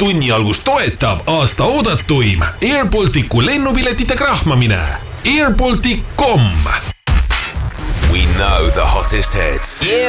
tunni algust toetab aasta oodatuim Airbalticu lennupiletite krahmamine. Airbaltic.com. We know the hottest hits. Yeah.